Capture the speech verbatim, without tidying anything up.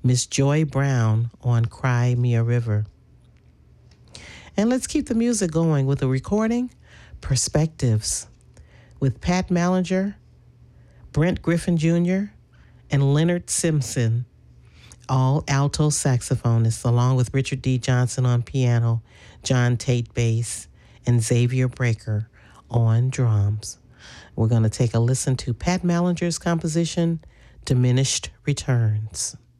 Miss Joy Brown on Cry Me a River. And let's keep the music going with a recording, Perspectives, with Pat Mallinger, Brent Griffin Junior, and Leonard Simpson, all alto saxophonists, along with Richard D. Johnson on piano, John Tate bass, and Xavier Breaker on drums. We're going to take a listen to Pat Mallinger's composition, Diminished Returns.